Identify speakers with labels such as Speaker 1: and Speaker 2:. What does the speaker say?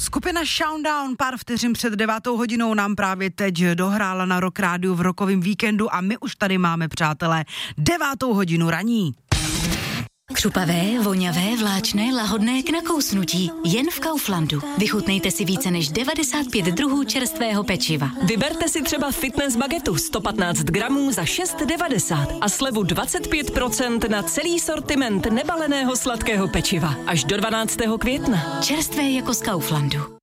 Speaker 1: Skupina Shoutdown pár vteřin před 9:00 nám právě teď dohrála na Rock Rádiu v rokovém víkendu a my už tady máme, přátelé, 9:00 raní.
Speaker 2: Křupavé, voňavé, vláčné, lahodné k nakousnutí. Jen v Kauflandu. Vychutnejte si více než 95 druhů čerstvého pečiva.
Speaker 3: Vyberte si třeba fitness bagetu 115 gramů za 6,90 a slevu 25% na celý sortiment nebaleného sladkého pečiva. Až do 12. května.
Speaker 2: Čerstvé jako z Kauflandu.